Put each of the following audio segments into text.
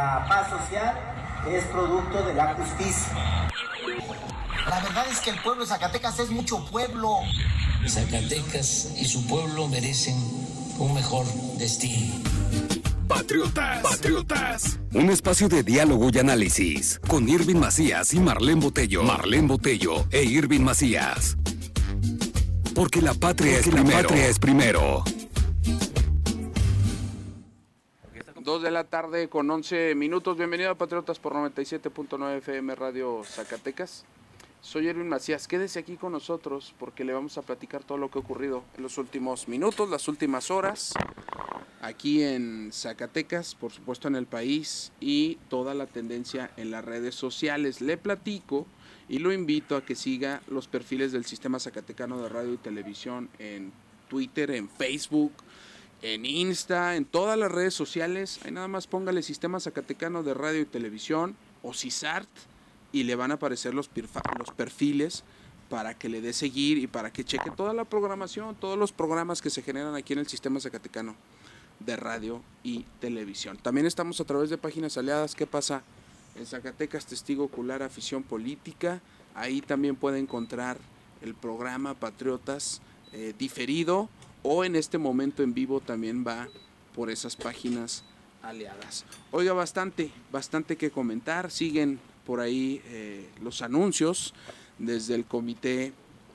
la paz social es producto de la justicia. La verdad es que el pueblo de Zacatecas es mucho pueblo. Zacatecas y su pueblo merecen un mejor destino. Patriotas. Un espacio de diálogo y análisis con Irving Macías y Marlene Botello e Irving Macías. Porque la patria es primero. 2:00 con 11 minutos. Bienvenido a Patriotas por 97.9 FM Radio Zacatecas. Soy Irving Macías. Quédese aquí con nosotros porque le vamos a platicar todo lo que ha ocurrido en los últimos minutos, las últimas horas, aquí en Zacatecas, por supuesto en el país, y toda la tendencia en las redes sociales. Le platico y lo invito a que siga los perfiles del Sistema Zacatecano de Radio y Televisión en Twitter, en Facebook, en Insta, en todas las redes sociales. Ahí nada más póngale Sistema Zacatecano de Radio y Televisión o CISART y le van a aparecer los perfiles para que le dé seguir y para que cheque toda la programación, todos los programas que se generan aquí en el Sistema Zacatecano de Radio y Televisión. También estamos a través de páginas aliadas. ¿Qué pasa en Zacatecas? Testigo Ocular, Afición Política. Ahí también puede encontrar el programa Patriotas diferido, o en este momento en vivo también va por esas páginas aliadas. Oiga, bastante que comentar. Siguen por ahí los anuncios desde el Comité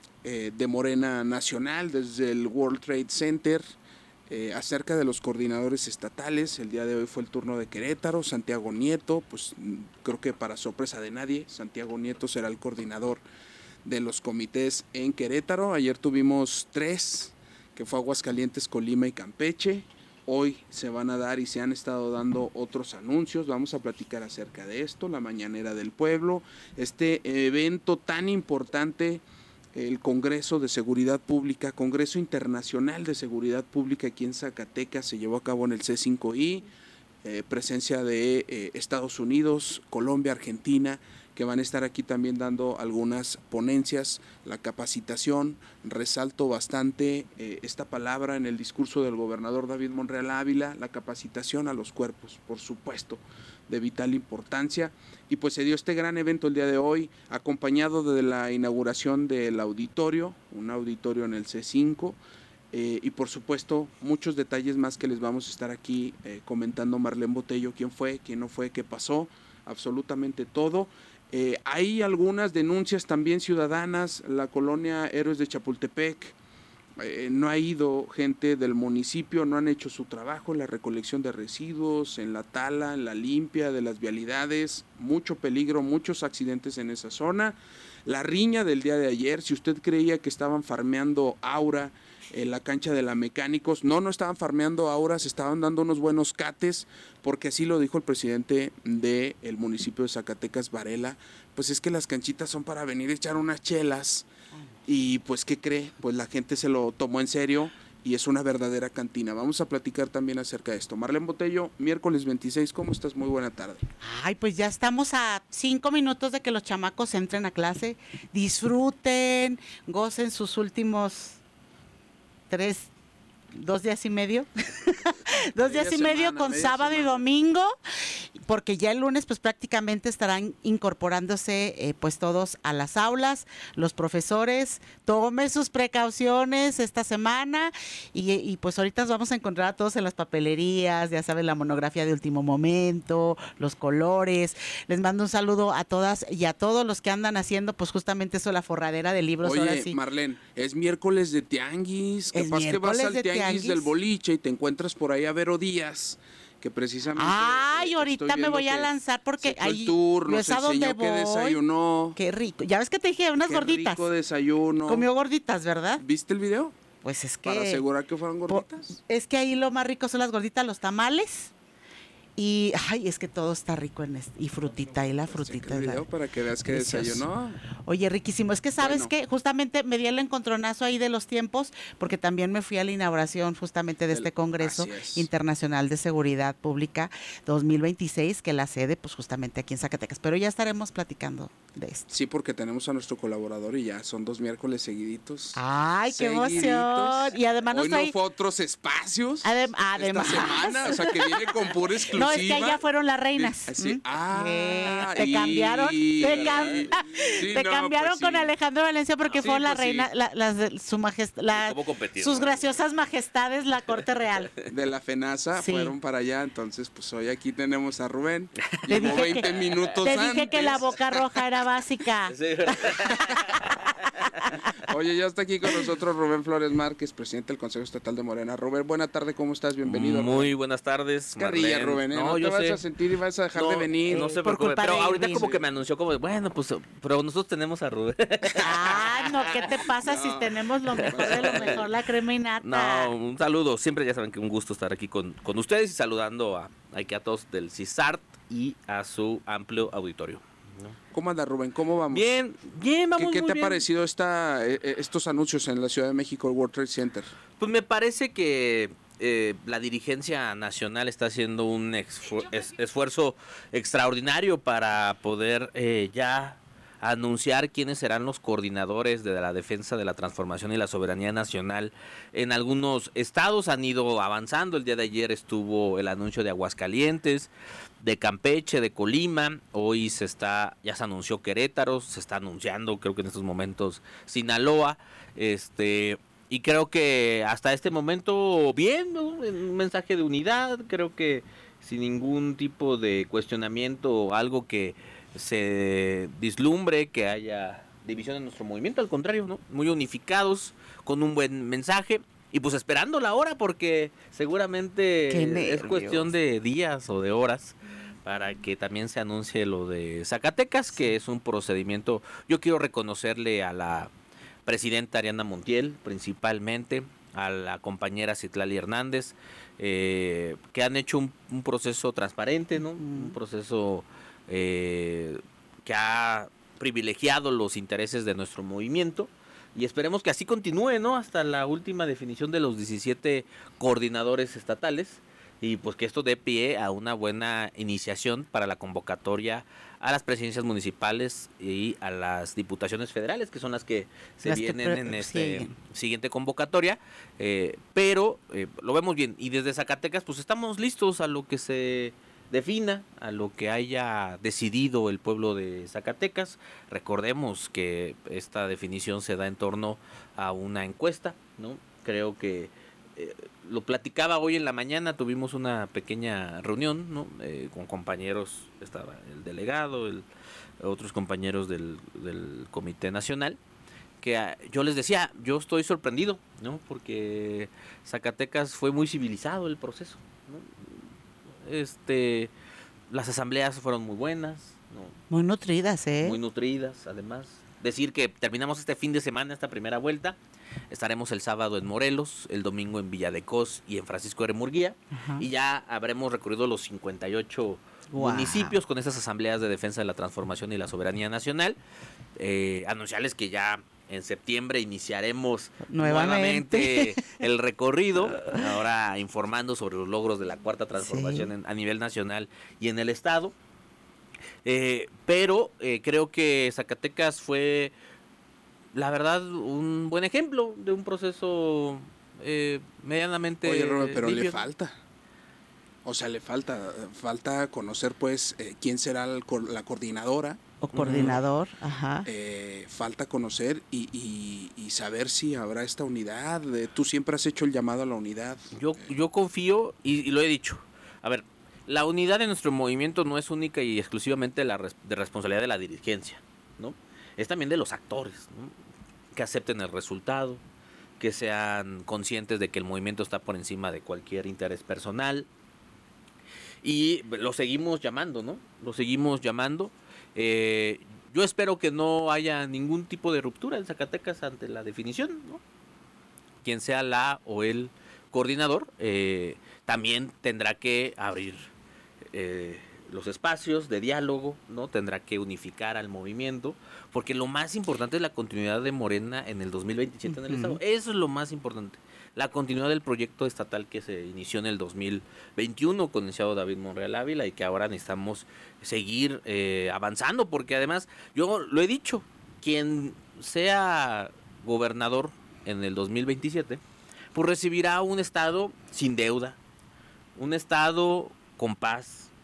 de Morena Nacional, desde el World Trade Center, acerca de los coordinadores estatales. El día de hoy fue el turno de Querétaro. Santiago Nieto, pues creo que para sorpresa de nadie, Santiago Nieto será el coordinador de los comités en Querétaro. Ayer tuvimos 3, que fue Aguascalientes, Colima y Campeche. Hoy se van a dar y se han estado dando otros anuncios. Vamos a platicar acerca de esto, la Mañanera del Pueblo, este evento tan importante, el Congreso de Seguridad Pública, Congreso Internacional de Seguridad Pública aquí en Zacatecas, se llevó a cabo en el C5I, presencia de Estados Unidos, Colombia, Argentina, que van a estar aquí también dando algunas ponencias, la capacitación. Resalto bastante esta palabra en el discurso del gobernador David Monreal Ávila, la capacitación a los cuerpos, por supuesto, de vital importancia. Y pues se dio este gran evento el día de hoy, acompañado de la inauguración del auditorio, un auditorio en el C5, y por supuesto muchos detalles más que les vamos a estar aquí comentando. Marlene Botello, quién fue, quién no fue, qué pasó, absolutamente todo. Hay algunas denuncias también ciudadanas. La colonia Héroes de Chapultepec, no ha ido gente del municipio, no han hecho su trabajo en la recolección de residuos, en la tala, en la limpia de las vialidades, mucho peligro, muchos accidentes en esa zona. La riña del día de ayer, si usted creía que estaban farmeando aura en la cancha de la Mecánicos, no estaban farmeando aura, se estaban dando unos buenos cates, porque así lo dijo el presidente del municipio de Zacatecas, Varela. Pues es que las canchitas son para venir a echar unas chelas, y pues ¿qué cree? Pues la gente se lo tomó en serio y es una verdadera cantina. Vamos a platicar también acerca de esto. Marlene Botello, miércoles 26, ¿cómo estás? Muy buena tarde. Ay, pues ya estamos a 5 minutos de que los chamacos entren a clase. Disfruten, gocen sus últimos 2 días y medio. 2 días y medio con sábado y domingo, porque ya el lunes pues prácticamente estarán incorporándose pues todos a las aulas. Los profesores, tome sus precauciones esta semana y pues ahorita nos vamos a encontrar a todos en las papelerías, ya saben, la monografía de último momento, los colores. Les mando un saludo a todas y a todos los que andan haciendo pues justamente eso, la forradera de libros. Oye, ahora sí. Marlene, es miércoles de tianguis, capaz que vas al tianguis del boliche y te encuentras por ahí a Vero Díaz, que precisamente... Ay, ahorita me voy a lanzar porque ahí nos enseñó que desayunó. Qué rico. Ya ves que te dije unas gorditas. Qué rico desayuno. Comió gorditas, ¿verdad? ¿Viste el video? Pues es que... Para asegurar que fueron gorditas. Es que ahí lo más rico son las gorditas, los tamales. Y, ay, es que todo está rico y frutita, y la frutita. El video para que veas que desayunó. Oye, riquísimo. Es que sabes que justamente me di el encontronazo ahí de los tiempos, porque también me fui a la inauguración justamente de este Congreso Internacional de Seguridad Pública 2026, que la sede, pues justamente aquí en Zacatecas. Pero ya estaremos platicando de esto. Sí, porque tenemos a nuestro colaborador y ya son 2 miércoles seguiditos. ¡Ay, qué emoción! Y además hoy no fue otros espacios además esta semana, o sea que viene con pura exclusiva. No, es que allá fueron las reinas. Sí. Te cambiaron. Te cambiaron pues con Alejandro Valencia porque fueron las reinas, sus graciosas majestades, la corte real. De la FENASA fueron para allá, entonces pues hoy aquí tenemos a Rubén. Te Llegó 20 minutos te antes. dije que la boca roja era básica. Sí. Oye, ya está aquí con nosotros Rubén Flores Márquez, presidente del Consejo Estatal de Morena. Rubén, buena tarde, ¿cómo estás? Bienvenido. Muy buenas tardes, Carrilla, Rubén, no te vas a sentir y vas a dejar de venir. No se preocupe, pero ahorita como que me anunció como, bueno, pues, pero nosotros tenemos a Rubén. No, ¿qué te pasa si tenemos lo mejor de lo mejor, la crema y nata? No, un saludo, siempre ya saben que un gusto estar aquí con ustedes y saludando a todos del CISART y a su amplio auditorio. ¿Cómo anda, Rubén? ¿Cómo vamos? Bien, vamos. ¿Qué muy te bien. ha parecido estos anuncios en la Ciudad de México, el World Trade Center? Pues me parece que la dirigencia nacional está haciendo un esfuerzo extraordinario para poder ya anunciar quiénes serán los coordinadores de la defensa de la transformación y la soberanía nacional. En algunos estados han ido avanzando. El día de ayer estuvo el anuncio de Aguascalientes, de Campeche, de Colima. Hoy ya se anunció Querétaro, se está anunciando, creo que en estos momentos, Sinaloa. Y creo que hasta este momento bien, ¿no? Un mensaje de unidad, creo que sin ningún tipo de cuestionamiento, algo que se vislumbre que haya división en nuestro movimiento, al contrario, ¿no? Muy unificados, con un buen mensaje y pues esperando la hora porque seguramente es cuestión de días o de horas para que también se anuncie lo de Zacatecas, que es un procedimiento. Yo quiero reconocerle a la presidenta Ariana Montiel, principalmente, a la compañera Citlali Hernández, que han hecho un proceso transparente, ¿no? Un proceso que ha privilegiado los intereses de nuestro movimiento y esperemos que así continúe, ¿no? Hasta la última definición de los 17 coordinadores estatales y pues que esto dé pie a una buena iniciación para la convocatoria a las presidencias municipales y a las diputaciones federales, que son las que vienen en siguiente convocatoria, pero lo vemos bien y desde Zacatecas pues estamos listos a lo que se defina, a lo que haya decidido el pueblo de Zacatecas. Recordemos que esta definición se da en torno a una encuesta, ¿no? Creo que lo platicaba hoy en la mañana, tuvimos una pequeña reunión, ¿no? Con compañeros, estaba el delegado, otros compañeros del Comité Nacional, que yo les decía, yo estoy sorprendido, ¿no? Porque Zacatecas fue muy civilizado el proceso, ¿no? Las asambleas fueron muy buenas, ¿no? Muy nutridas, Muy nutridas, además. Decir que terminamos este fin de semana, esta primera vuelta. Estaremos el sábado en Morelos, el domingo en Villa de Cos y en Francisco de Murguía. Y ya habremos recorrido los 58 municipios con esas asambleas de defensa de la transformación y la soberanía nacional. Anunciarles que ya en septiembre iniciaremos nuevamente el recorrido, ahora informando sobre los logros de la cuarta transformación a nivel nacional y en el estado. Pero creo que Zacatecas fue, la verdad, un buen ejemplo de un proceso medianamente. Oye, Robert, pero limpio. le falta. O sea, le falta conocer, pues, quién será la coordinadora. O coordinador, ajá. Falta conocer y saber si habrá esta unidad. Tú siempre has hecho el llamado a la unidad. Yo confío y lo he dicho. A ver, la unidad de nuestro movimiento no es única y exclusivamente de responsabilidad de la dirigencia, ¿no? Es también de los actores, ¿no? Que acepten el resultado, que sean conscientes de que el movimiento está por encima de cualquier interés personal. Y lo seguimos llamando, ¿no? Lo seguimos llamando. Yo espero que no haya ningún tipo de ruptura en Zacatecas ante la definición, ¿no? Quien sea la o el coordinador también tendrá que abrir los espacios de diálogo, ¿no? Tendrá que unificar al movimiento, porque lo más importante es la continuidad de Morena en el 2027 en el estado. Eso es lo más importante. La continuidad del proyecto estatal que se inició en el 2021 con el licenciado David Monreal Ávila y que ahora necesitamos seguir avanzando, porque además, yo lo he dicho, quien sea gobernador en el 2027, pues recibirá un estado sin deuda, un estado con paz,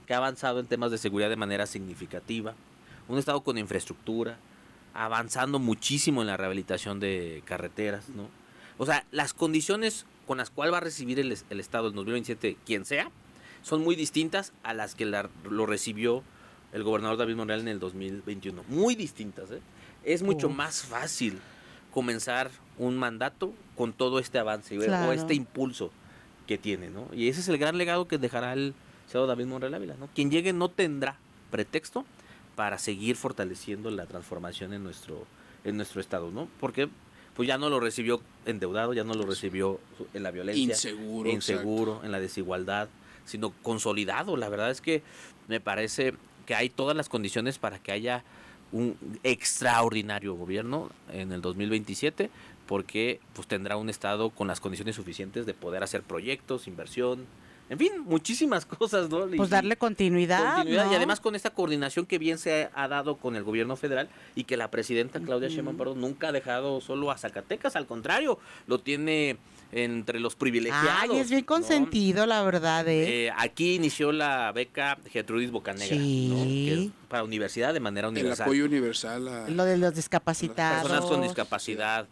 que ha avanzado en temas de seguridad de manera significativa, un estado con infraestructura, avanzando muchísimo en la rehabilitación de carreteras, ¿no? O sea, las condiciones con las cuales va a recibir el estado en 2027, quien sea, son muy distintas a las que lo recibió el gobernador David Monreal en el 2021. Muy distintas, ¿eh? Es mucho más fácil comenzar un mandato con todo este avance o este impulso que tiene, ¿no? Y ese es el gran legado que dejará el senador David Monreal Ávila, ¿no? Quien llegue no tendrá pretexto para seguir fortaleciendo la transformación en nuestro estado, ¿no? Porque pues ya no lo recibió endeudado, ya no lo recibió en la violencia, inseguro, en la desigualdad, sino consolidado. La verdad es que me parece que hay todas las condiciones para que haya un extraordinario gobierno en el 2027, porque pues tendrá un estado con las condiciones suficientes de poder hacer proyectos, inversión, en fin, muchísimas cosas, ¿no? Pues darle continuidad, ¿no? Y además con esta coordinación que bien se ha dado con el gobierno federal y que la presidenta Claudia Sheinbaum Pardo nunca ha dejado solo a Zacatecas, al contrario, lo tiene entre los privilegiados. Ay, es bien consentido, ¿no? La verdad, aquí inició la beca Gertrudis Bocanegra, sí, ¿no? Que es para universidad de manera universal. El apoyo universal lo de los discapacitados. Personas con discapacidad.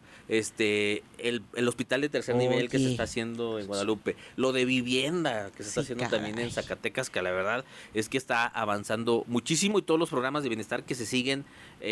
El hospital de tercer nivel que se está haciendo en Guadalupe, lo de vivienda que se está haciendo también en Zacatecas, que la verdad es que está avanzando muchísimo, y todos los programas de bienestar que se siguen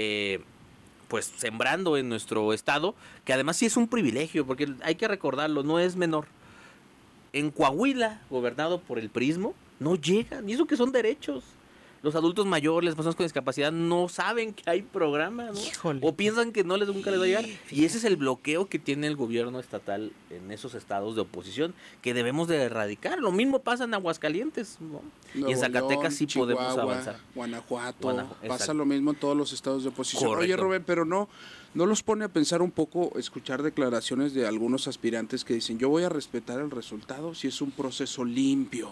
pues sembrando en nuestro estado, que además sí es un privilegio, porque hay que recordarlo, no es menor. En Coahuila, gobernado por el PRIismo, no llegan, y eso que son derechos. Los adultos mayores, las personas con discapacidad no saben que hay programa, ¿no? Híjole. O piensan que nunca les va a llegar. Y ese es el bloqueo que tiene el gobierno estatal en esos estados de oposición, que debemos de erradicar. Lo mismo pasa en Aguascalientes, ¿no? Nuevo y en Zacatecas León, sí Chihuahua, podemos avanzar. Guanajuato, pasa exacto. lo mismo en todos los estados de oposición. Correcto. Oye, Rubén, pero no los pone a pensar un poco, escuchar declaraciones de algunos aspirantes que dicen, yo voy a respetar el resultado si es un proceso limpio.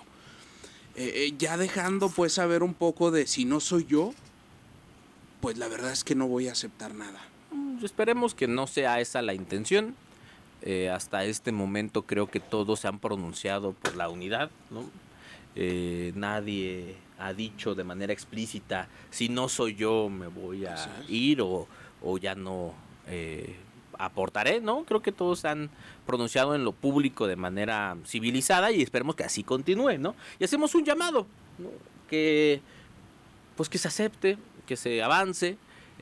Ya dejando pues saber un poco de si no soy yo, pues la verdad es que no voy a aceptar nada. Esperemos que no sea esa la intención. Hasta este momento creo que todos se han pronunciado por la unidad, ¿no? Nadie ha dicho de manera explícita, si no soy yo me voy a ir o ya no aportaré, ¿no? Creo que todos han pronunciado en lo público de manera civilizada y esperemos que así continúe, ¿no? Y hacemos un llamado, ¿no? Que se acepte, que se avance,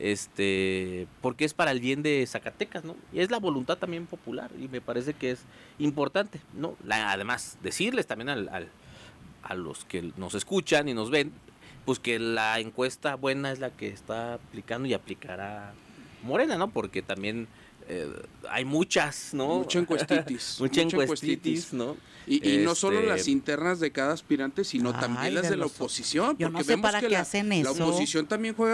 porque es para el bien de Zacatecas, ¿no? Y es la voluntad también popular y me parece que es importante, ¿no? Además, decirles también a los que nos escuchan y nos ven, pues que la encuesta buena es la que está aplicando y aplicará Morena, ¿no? Porque también hay muchas, ¿no? Mucha encuestitis. Mucha encuestitis, ¿no? Y no solo las internas de cada aspirante, sino también las de la oposición. Yo porque no sé vemos para que qué hacen eso. La oposición también juega